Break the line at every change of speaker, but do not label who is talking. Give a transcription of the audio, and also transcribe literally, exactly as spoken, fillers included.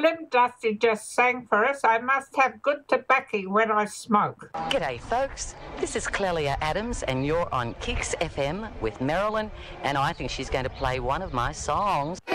Slim Dusty just sang for us. I must have good tobacco when I smoke.
G'day folks, this is Clelia Adams and you're on Kicks F M with Marilyn, and I think she's going to play one of my songs.